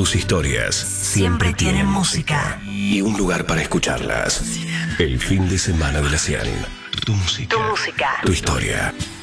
Tus historias siempre tienen música y un lugar para escucharlas. El fin de semana de la 100. Tu música. Tu música. Tu historia.